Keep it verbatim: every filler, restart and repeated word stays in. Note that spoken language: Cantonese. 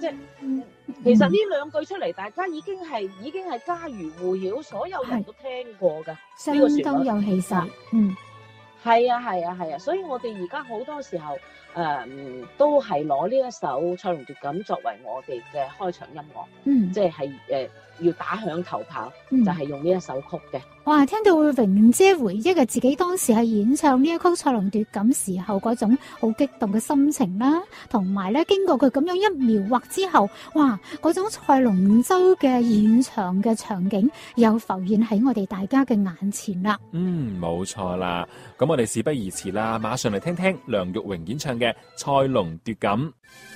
即係其實呢兩句出嚟，大家已經係已經係家喻戶曉，所有人都聽過㗎。 相呢個旋律當有氣勢。嗯， 係啊係啊係啊，所以我哋而家好多時候誒、呃、都係攞呢一首《賽龍奪錦》作為我哋嘅開場音樂， 嗯， 即係係誒要打響頭炮， 嗯就係用呢一首曲嘅。 哇！聽到榮姐回憶嘅自己當時係演唱呢一曲《賽龍奪錦》時候嗰種好激動嘅心情啦，同埋咧經過佢咁樣一描畫之後，哇！嗰種賽龍舟嘅現場嘅場景又浮現喺我哋大家嘅眼前啦。 嗯，冇錯啦。咁我哋事不宜遲啦，馬上嚟聽聽梁玉榮演唱嘅《賽龍奪錦》。